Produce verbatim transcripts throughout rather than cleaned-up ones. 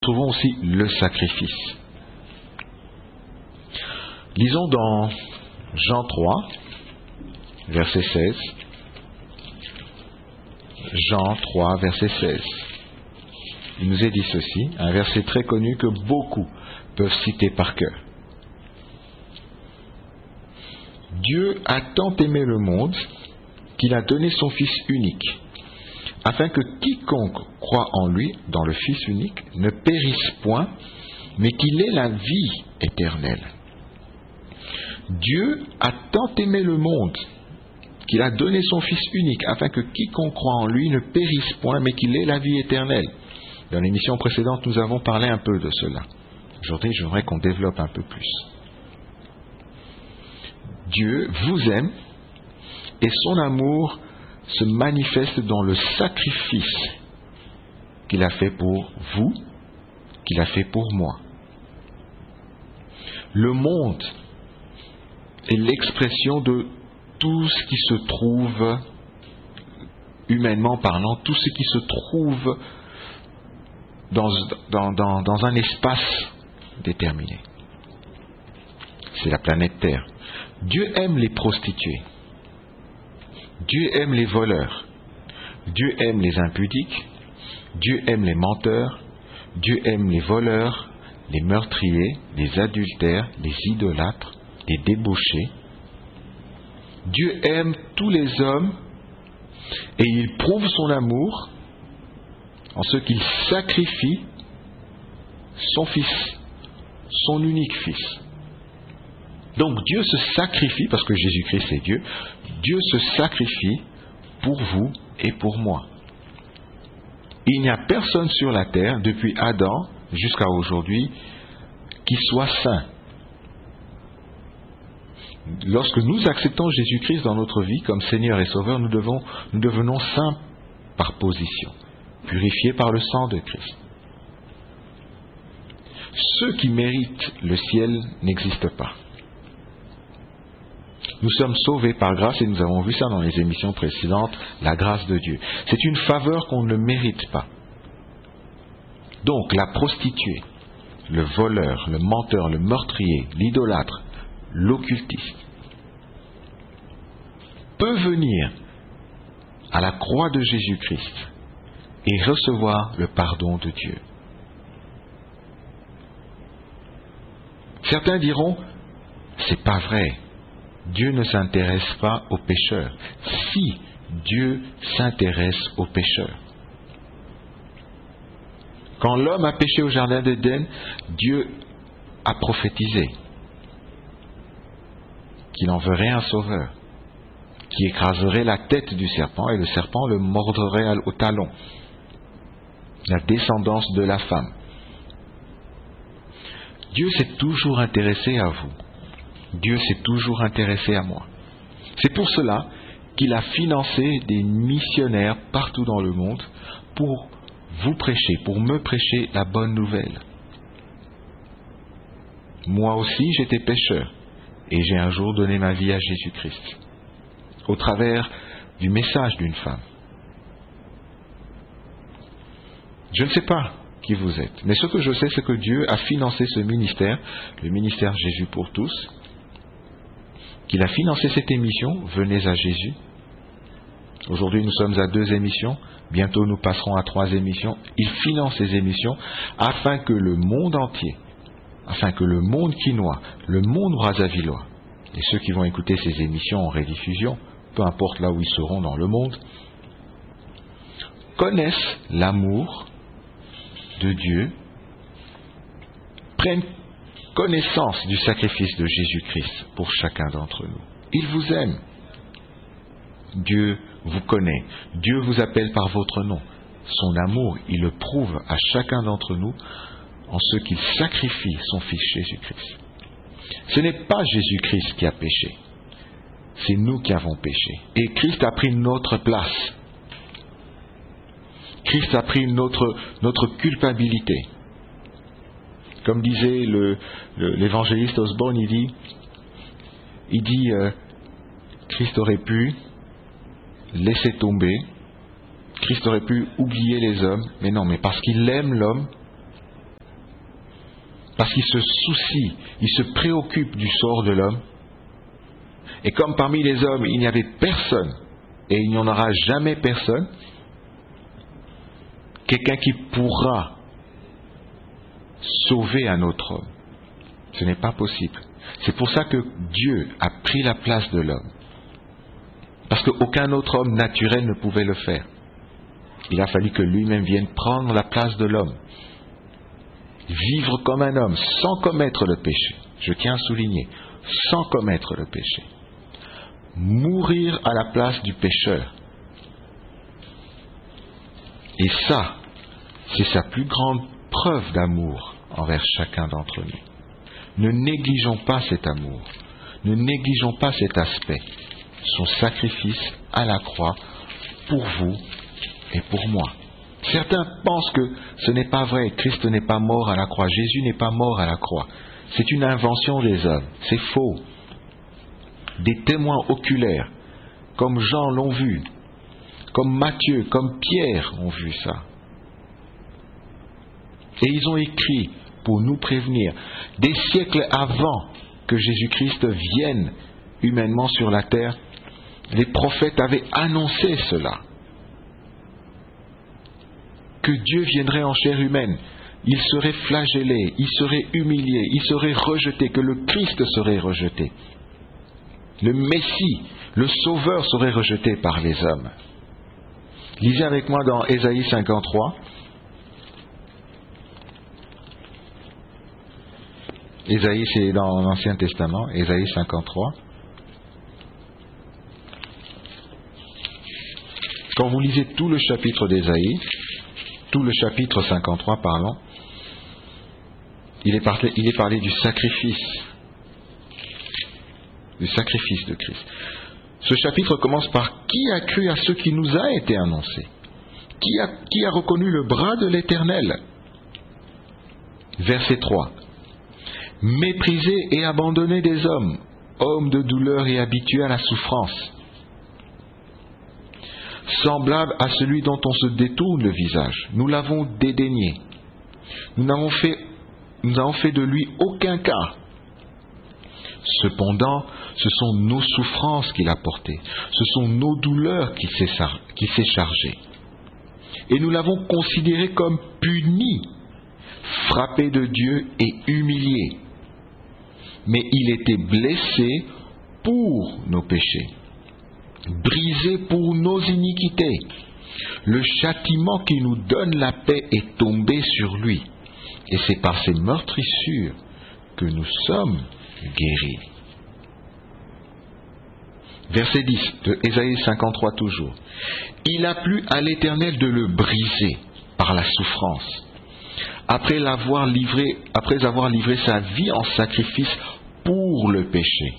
trouvons aussi le sacrifice. Lisons dans Jean trois, verset seize. Jean trois, verset seize. Il nous est dit ceci, un verset très connu que beaucoup peuvent citer par cœur. Dieu a tant aimé le monde qu'il a donné son Fils unique, afin que quiconque croit en lui, dans le Fils unique, ne périsse point, mais qu'il ait la vie éternelle. Dieu a tant aimé le monde qu'il a donné son Fils unique, afin que quiconque croit en lui ne périsse point, mais qu'il ait la vie éternelle. Dans l'émission précédente, nous avons parlé un peu de cela. Aujourd'hui, je voudrais qu'on développe un peu plus. Dieu vous aime et son amour se manifeste dans le sacrifice qu'il a fait pour vous, qu'il a fait pour moi. Le monde est l'expression de tout ce qui se trouve, humainement parlant, tout ce qui se trouve dans, dans, dans, dans un espace déterminé. C'est la planète Terre. Dieu aime les prostituées. Dieu aime les voleurs. Dieu aime les impudiques. Dieu aime les menteurs. Dieu aime les voleurs, les meurtriers, les adultères, les idolâtres, les débauchés. Dieu aime tous les hommes et il prouve son amour en ce qu'il sacrifie son Fils, son unique Fils. Donc Dieu se sacrifie, parce que Jésus-Christ est Dieu, Dieu se sacrifie pour vous et pour moi. Il n'y a personne sur la terre, depuis Adam jusqu'à aujourd'hui, qui soit saint. Lorsque nous acceptons Jésus-Christ dans notre vie comme Seigneur et Sauveur, nous, devons, nous devenons saints par position, purifiés par le sang de Christ. Ceux qui méritent le ciel n'existent pas. Nous sommes sauvés par grâce, et nous avons vu ça dans les émissions précédentes, la grâce de Dieu. C'est une faveur qu'on ne mérite pas. Donc la prostituée, le voleur, le menteur, le meurtrier, l'idolâtre, l'occultiste peut venir à la croix de Jésus-Christ et recevoir le pardon de Dieu. Certains diront, c'est pas vrai. Dieu ne s'intéresse pas aux pécheurs. Si Dieu s'intéresse aux pécheurs. Quand l'homme a péché au jardin d'Éden, Dieu a prophétisé qu'il enverrait un sauveur qui écraserait la tête du serpent et le serpent le mordrait au talon. La descendance de la femme. Dieu s'est toujours intéressé à vous. Dieu s'est toujours intéressé à moi. C'est pour cela qu'il a financé des missionnaires partout dans le monde pour vous prêcher, pour me prêcher la bonne nouvelle. Moi aussi, j'étais pécheur et j'ai un jour donné ma vie à Jésus-Christ au travers du message d'une femme. Je ne sais pas qui vous êtes, mais ce que je sais, c'est que Dieu a financé ce ministère, le ministère Jésus pour tous, qu'il a financé cette émission, Venez à Jésus. Aujourd'hui, nous sommes à deux émissions. Bientôt, nous passerons à trois émissions. Il finance ces émissions afin que le monde entier, afin que le monde quinois, le monde brazzavilleois, et ceux qui vont écouter ces émissions en rediffusion, peu importe là où ils seront dans le monde, connaissent l'amour de Dieu, prennent connaissance du sacrifice de Jésus-Christ pour chacun d'entre nous. Il vous aime. Dieu vous connaît. Dieu vous appelle par votre nom. Son amour, il le prouve à chacun d'entre nous en ce qu'il sacrifie son Fils Jésus-Christ. Ce n'est pas Jésus-Christ qui a péché. C'est nous qui avons péché. Et Christ a pris notre place. Christ a pris notre, notre culpabilité. Comme disait le, le, l'évangéliste Osborne, il dit, il dit euh, Christ aurait pu laisser tomber, Christ aurait pu oublier les hommes, mais non, mais parce qu'il aime l'homme, parce qu'il se soucie, il se préoccupe du sort de l'homme. Et comme parmi les hommes, il n'y avait personne, et il n'y en aura jamais personne, quelqu'un qui pourra sauver un autre homme. Ce n'est pas possible. C'est pour ça que Dieu a pris la place de l'homme. Parce qu'aucun autre homme naturel ne pouvait le faire. Il a fallu que lui-même vienne prendre la place de l'homme. Vivre comme un homme, sans commettre le péché. Je tiens à souligner, sans commettre le péché. Mourir à la place du pécheur. Et ça, c'est sa plus grande preuve d'amour envers chacun d'entre nous. Ne négligeons pas cet amour, ne négligeons pas cet aspect, son sacrifice à la croix pour vous et pour moi. Certains pensent que ce n'est pas vrai, Christ n'est pas mort à la croix, Jésus n'est pas mort à la croix. C'est une invention des hommes, c'est faux. Des témoins oculaires, comme Jean l'ont vu, comme Matthieu, comme Pierre ont vu ça. Et ils ont écrit pour nous prévenir, des siècles avant que Jésus-Christ vienne humainement sur la terre, les prophètes avaient annoncé cela. Que Dieu viendrait en chair humaine, il serait flagellé, il serait humilié, il serait rejeté, que le Christ serait rejeté. Le Messie, le Sauveur serait rejeté par les hommes. Lisez avec moi dans Ésaïe cinquante-trois. Ésaïe, c'est dans l'Ancien Testament, Ésaïe cinquante-trois. Quand vous lisez tout le chapitre d'Ésaïe, tout le chapitre cinquante-trois, pardon, il est parlé, il est parlé du sacrifice, du sacrifice de Christ. Ce chapitre commence par « Qui a cru à ce qui nous a été annoncé ? Qui a, qui a reconnu le bras de l'Éternel ?» Verset trois. « Méprisé et abandonné des hommes, hommes de douleur et habitués à la souffrance, semblable à celui dont on se détourne le visage. Nous l'avons dédaigné. Nous n'avons fait, nous n'avons fait de lui aucun cas. Cependant, ce sont nos souffrances qu'il a portées. Ce sont nos douleurs qu'il s'est, qu'il s'est chargé. Et nous l'avons considéré comme puni, frappé de Dieu et humilié. Mais il était blessé pour nos péchés, brisé pour nos iniquités. Le châtiment qui nous donne la paix est tombé sur lui. Et c'est par ses meurtrissures que nous sommes guéris. Verset dix de Ésaïe cinquante-trois toujours. Il a plu à l'Éternel de le briser par la souffrance, après l'avoir livré, après avoir livré sa vie en sacrifice pour le péché.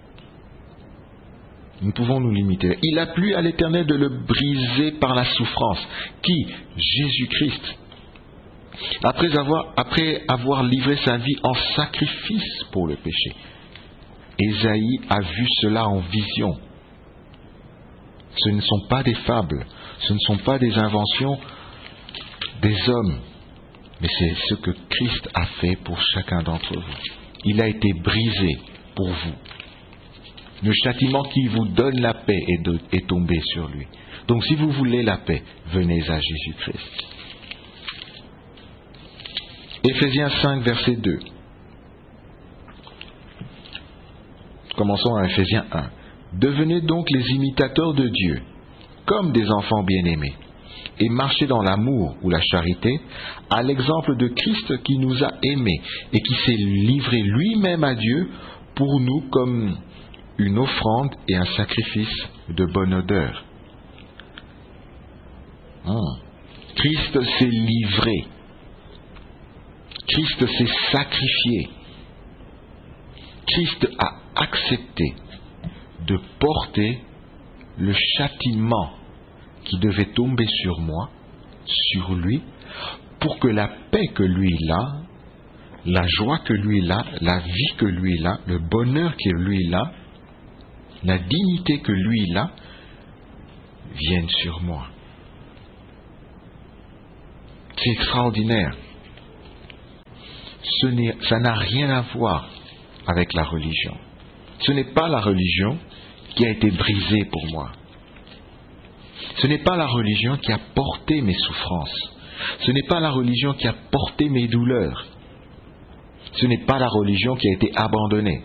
Nous pouvons nous limiter. Il a plu à l'Éternel de le briser par la souffrance. Qui ? Jésus-Christ. Après avoir, après avoir livré sa vie en sacrifice pour le péché. Ésaïe a vu cela en vision. Ce ne sont pas des fables, ce ne sont pas des inventions des hommes, mais c'est ce que Christ a fait pour chacun d'entre vous. Il a été brisé pour vous. Le châtiment qui vous donne la paix est, de, est tombé sur lui. Donc si vous voulez la paix, venez à Jésus-Christ. Éphésiens cinq, verset deux. Commençons à Éphésiens un. Devenez donc les imitateurs de Dieu, comme des enfants bien-aimés, et marchez dans l'amour ou la charité, à l'exemple de Christ qui nous a aimés et qui s'est livré lui-même à Dieu pour nous comme une offrande et un sacrifice de bonne odeur. Hum. Christ s'est livré. Christ s'est sacrifié. Christ a accepté de porter le châtiment qui devait tomber sur moi, sur lui, pour que la paix que lui il a, la joie que lui il a, la vie que lui il a, le bonheur que lui il a, la dignité que lui il a, vienne sur moi. C'est extraordinaire. ce n'est, ça n'a rien à voir avec la religion. Ce n'est pas la religion qui a été brisée pour moi. Ce n'est pas la religion qui a porté mes souffrances. Ce n'est pas la religion qui a porté mes douleurs. Ce n'est pas la religion qui a été abandonnée.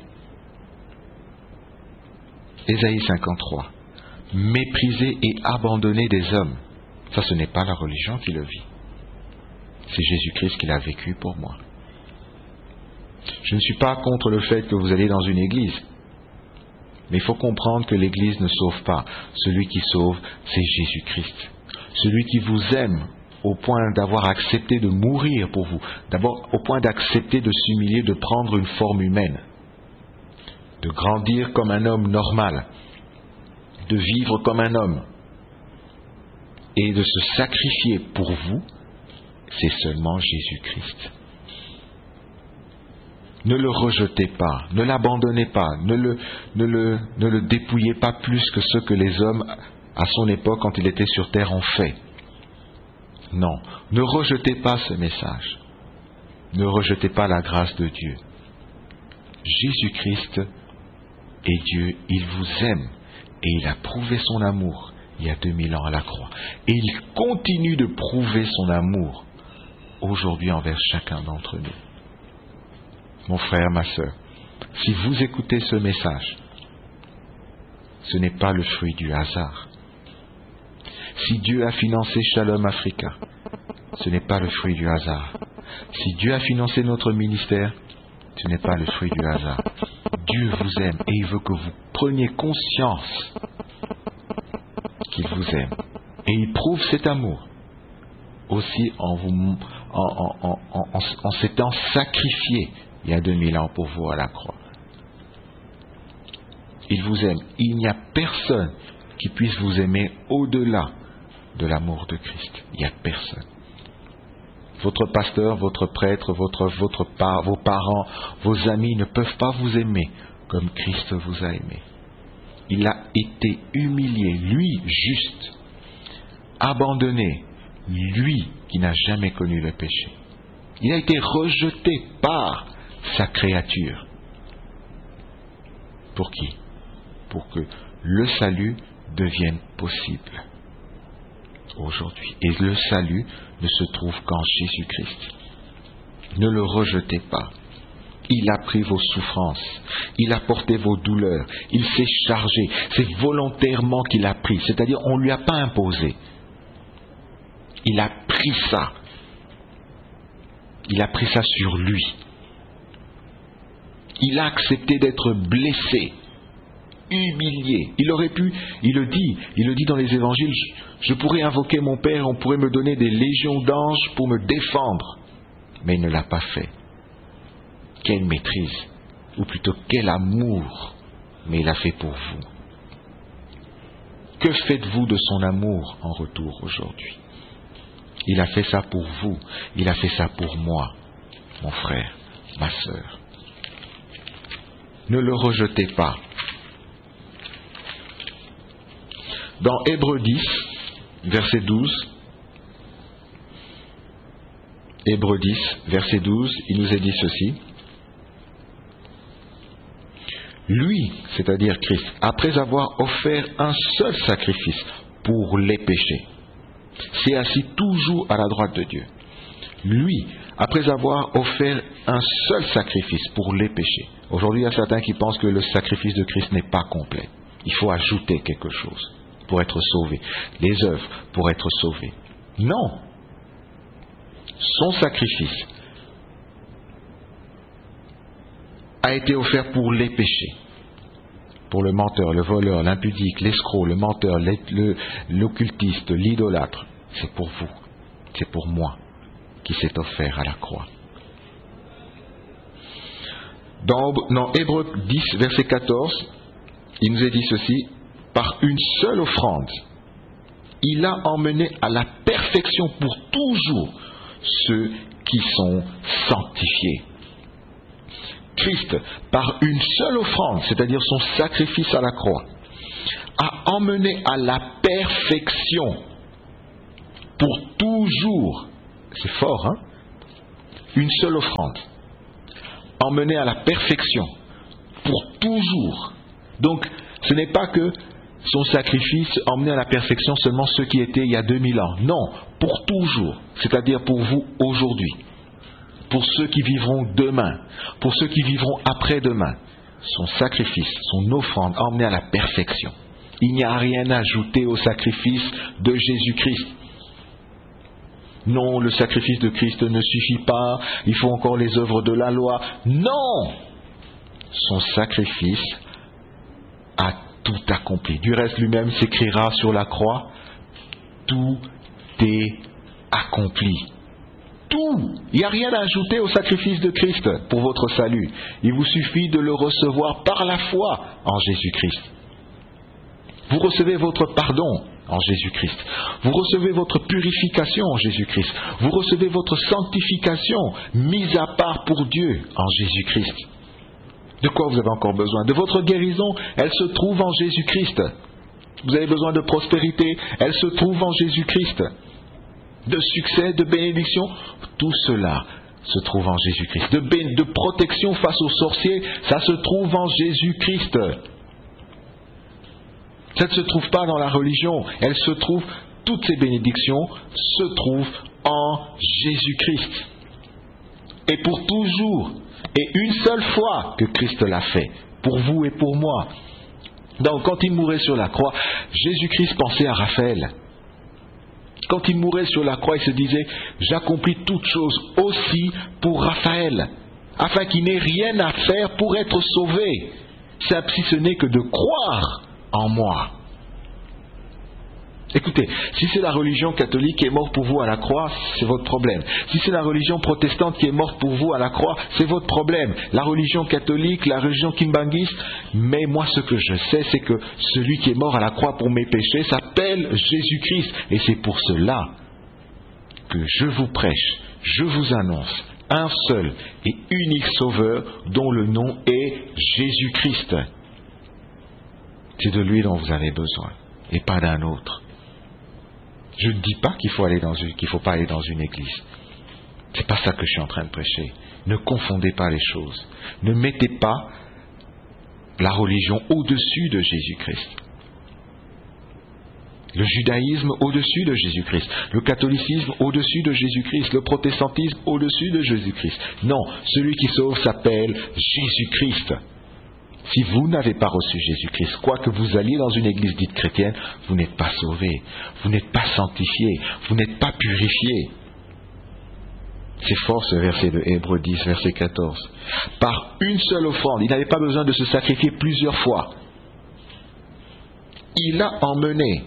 Ésaïe cinquante-trois. Méprisé et abandonné des hommes. Ça, ce n'est pas la religion qui le vit. C'est Jésus-Christ qui l'a vécu pour moi. Je ne suis pas contre le fait que vous allez dans une église. Mais il faut comprendre que l'église ne sauve pas. Celui qui sauve, c'est Jésus-Christ. Celui qui vous aime au point d'avoir accepté de mourir pour vous. D'abord, au point d'accepter de s'humilier, de prendre une forme humaine. De grandir comme un homme normal. De vivre comme un homme. Et de se sacrifier pour vous, c'est seulement Jésus-Christ. Ne le rejetez pas, ne l'abandonnez pas, ne le, ne, le, ne le dépouillez pas plus que ce que les hommes, à son époque, quand il était sur terre, ont fait. Non, ne rejetez pas ce message. Ne rejetez pas la grâce de Dieu. Jésus-Christ est Dieu, il vous aime et il a prouvé son amour il y a deux mille ans à la croix. Et il continue de prouver son amour aujourd'hui envers chacun d'entre nous. Mon frère, ma sœur, si vous écoutez ce message, ce n'est pas le fruit du hasard. Si Dieu a financé Shalom Africa, ce n'est pas le fruit du hasard. Si Dieu a financé notre ministère, ce n'est pas le fruit du hasard. Dieu vous aime et il veut que vous preniez conscience qu'il vous aime. Et il prouve cet amour aussi en, vous, en, en, en, en, en s'étant sacrifié il y a deux mille ans pour vous à la croix. Il vous aime. Il n'y a personne qui puisse vous aimer au-delà de l'amour de Christ. Il n'y a personne. Votre pasteur, votre prêtre, votre, votre par, vos parents, vos amis ne peuvent pas vous aimer comme Christ vous a aimé. Il a été humilié, lui juste, abandonné, lui qui n'a jamais connu le péché. Il a été rejeté par sa créature. Pour qui? Pour que le salut devienne possible aujourd'hui. Et le salut ne se trouve qu'en Jésus-Christ. Ne le rejetez pas. Il a pris vos souffrances, il a porté vos douleurs, il s'est chargé. C'est volontairement qu'il a pris, c'est-à-dire on ne lui a pas imposé. Il a pris ça. Il a pris ça sur lui. Il a accepté d'être blessé, humilié. Il aurait pu, il le dit, il le dit dans les évangiles, je, je pourrais invoquer mon Père, on pourrait me donner des légions d'anges pour me défendre. Mais il ne l'a pas fait. Quelle maîtrise, ou plutôt quel amour, mais il a fait pour vous. Que faites-vous de son amour en retour aujourd'hui? Il a fait ça pour vous, il a fait ça pour moi, mon frère, ma sœur. Ne le rejetez pas. Dans Hébreux dix, verset douze, Hébreux dix, verset douze, il nous est dit ceci. Lui, c'est-à-dire Christ, après avoir offert un seul sacrifice pour les péchés, s'est assis toujours à la droite de Dieu. Lui, après avoir offert un seul sacrifice pour les péchés. Aujourd'hui, il y a certains qui pensent que le sacrifice de Christ n'est pas complet. Il faut ajouter quelque chose pour être sauvé. Les œuvres pour être sauvés. Non. Son sacrifice a été offert pour les péchés. Pour le menteur, le voleur, l'impudique, l'escroc, le menteur, l'occultiste, l'idolâtre. C'est pour vous. C'est pour moi qui s'est offert à la croix. Dans, dans Hébreux dix, verset quatorze, il nous est dit ceci, par une seule offrande, il a emmené à la perfection pour toujours ceux qui sont sanctifiés. Christ, par une seule offrande, c'est-à-dire son sacrifice à la croix, a emmené à la perfection pour toujours. C'est fort, hein? Une seule offrande. emmené à la perfection, pour toujours. Donc, ce n'est pas que son sacrifice emmenait à la perfection seulement ceux qui étaient il y a deux mille ans. Non, pour toujours, c'est-à-dire pour vous aujourd'hui, pour ceux qui vivront demain, pour ceux qui vivront après-demain. Son sacrifice, son offrande emmenée à la perfection. Il n'y a rien à ajouter au sacrifice de Jésus-Christ. Non, le sacrifice de Christ ne suffit pas, il faut encore les œuvres de la loi. Non! Son sacrifice a tout accompli. Du reste, lui-même s'écrira sur la croix, tout est accompli. Tout. Il n'y a rien à ajouter au sacrifice de Christ pour votre salut. Il vous suffit de le recevoir par la foi en Jésus-Christ. Vous recevez votre pardon en Jésus-Christ. Vous recevez votre purification en Jésus-Christ. Vous recevez votre sanctification mise à part pour Dieu en Jésus-Christ. De quoi vous avez encore besoin? De votre guérison, elle se trouve en Jésus-Christ. Vous avez besoin de prospérité, elle se trouve en Jésus-Christ. De succès, de bénédiction, tout cela se trouve en Jésus-Christ. De, bé- de protection face aux sorciers, ça se trouve en Jésus-Christ. Ça ne se trouve pas dans la religion, elle se trouve, toutes ces bénédictions se trouvent en Jésus-Christ. Et pour toujours, et une seule fois que Christ l'a fait, pour vous et pour moi. Donc quand il mourait sur la croix, Jésus-Christ pensait à Raphaël. Quand il mourait sur la croix, il se disait « J'accomplis toutes choses aussi pour Raphaël, afin qu'il n'ait rien à faire pour être sauvé, si ce n'est que de croire en moi. » Écoutez, si c'est la religion catholique qui est morte pour vous à la croix, c'est votre problème. Si c'est la religion protestante qui est morte pour vous à la croix, c'est votre problème. La religion catholique, la religion kimbanguiste, mais moi ce que je sais, c'est que celui qui est mort à la croix pour mes péchés s'appelle Jésus-Christ. Et c'est pour cela que je vous prêche, je vous annonce un seul et unique Sauveur dont le nom est Jésus-Christ. C'est de lui dont vous avez besoin et pas d'un autre. Je ne dis pas qu'il faut aller dans une, qu'il faut pas aller dans une église. C'est pas ça que je suis en train de prêcher. Ne confondez pas les choses. Ne mettez pas la religion au-dessus de Jésus-Christ. Le judaïsme au-dessus de Jésus-Christ. Le catholicisme au-dessus de Jésus-Christ. Le protestantisme au-dessus de Jésus-Christ. Non, celui qui sauve s'appelle Jésus-Christ. Si vous n'avez pas reçu Jésus-Christ, quoi que vous alliez dans une église dite chrétienne, vous n'êtes pas sauvé, vous n'êtes pas sanctifié, vous n'êtes pas purifié. C'est fort ce verset de Hébreux dix, verset quatorze. Par une seule offrande, il n'avait pas besoin de se sacrifier plusieurs fois. Il a emmené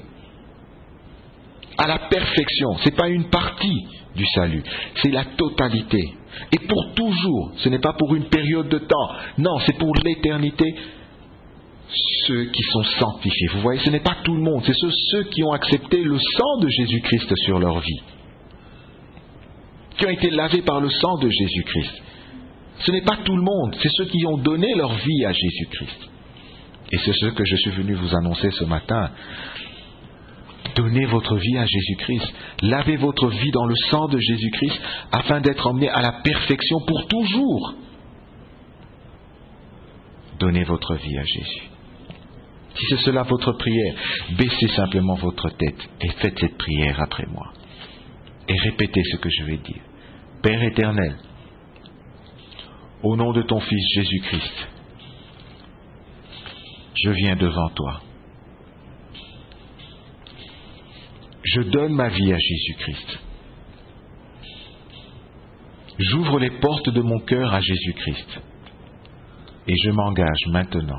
à la perfection. Ce n'est pas une partie du salut, c'est la totalité. Et pour toujours, ce n'est pas pour une période de temps, non, c'est pour l'éternité, ceux qui sont sanctifiés. Vous voyez, ce n'est pas tout le monde, c'est ceux, ceux qui ont accepté le sang de Jésus-Christ sur leur vie, qui ont été lavés par le sang de Jésus-Christ. Ce n'est pas tout le monde, c'est ceux qui ont donné leur vie à Jésus-Christ. Et c'est ce que je suis venu vous annoncer ce matin. Donnez votre vie à Jésus-Christ. Lavez votre vie dans le sang de Jésus-Christ afin d'être emmené à la perfection pour toujours. Donnez votre vie à Jésus. Si c'est cela votre prière, baissez simplement votre tête et faites cette prière après moi. Et répétez ce que je vais dire. Père éternel, au nom de ton Fils Jésus-Christ, je viens devant toi. Je donne ma vie à Jésus-Christ. J'ouvre les portes de mon cœur à Jésus-Christ. Et je m'engage maintenant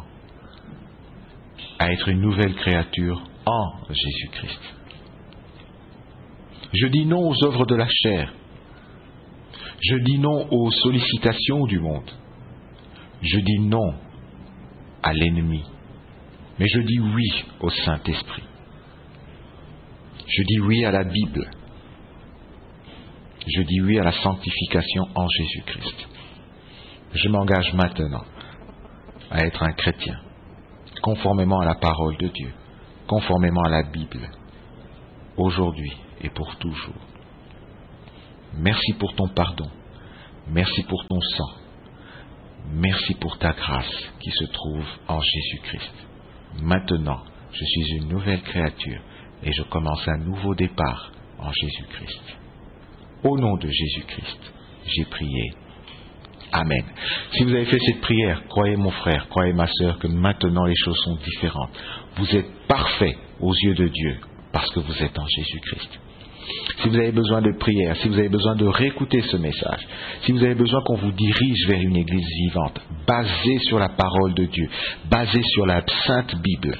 à être une nouvelle créature en Jésus-Christ. Je dis non aux œuvres de la chair. Je dis non aux sollicitations du monde. Je dis non à l'ennemi. Mais je dis oui au Saint-Esprit. Je dis oui à la Bible. Je dis oui à la sanctification en Jésus-Christ. Je m'engage maintenant à être un chrétien, conformément à la parole de Dieu, conformément à la Bible, aujourd'hui et pour toujours. Merci pour ton pardon. Merci pour ton sang. merci pour ta grâce qui se trouve en Jésus-Christ. Maintenant, je suis une nouvelle créature et je commence un nouveau départ en Jésus-Christ. Au nom de Jésus-Christ, j'ai prié. Amen. Si vous avez fait cette prière, croyez mon frère, croyez ma sœur que maintenant les choses sont différentes. Vous êtes parfait aux yeux de Dieu parce que vous êtes en Jésus-Christ. Si vous avez besoin de prière, si vous avez besoin de réécouter ce message, si vous avez besoin qu'on vous dirige vers une église vivante, basée sur la parole de Dieu, basée sur la Sainte Bible,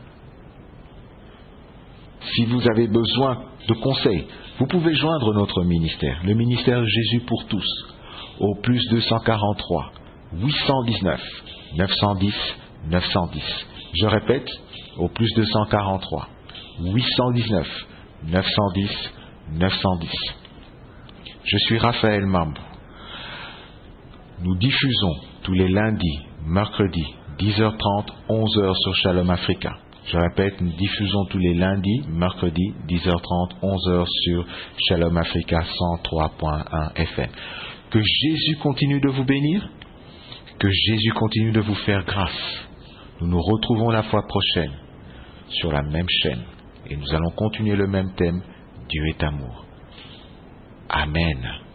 si vous avez besoin de conseils, vous pouvez joindre notre ministère, le ministère Jésus pour tous, au plus deux cent quarante-trois, huit cent dix-neuf, neuf cent dix, neuf cent dix. Je répète, au plus deux cent quarante-trois, huit cent dix-neuf, neuf cent dix, neuf cent dix. Je suis Raphaël Mambou. Nous diffusons tous les lundis, mercredis, dix heures trente, onze heures sur Shalom Africa. Je répète, nous diffusons tous les lundis, mercredis, dix heures trente, onze heures sur Shalom Africa cent trois point un F M. Que Jésus continue de vous bénir, que Jésus continue de vous faire grâce. Nous nous retrouvons la fois prochaine sur la même chaîne et nous allons continuer le même thème, Dieu est amour. Amen.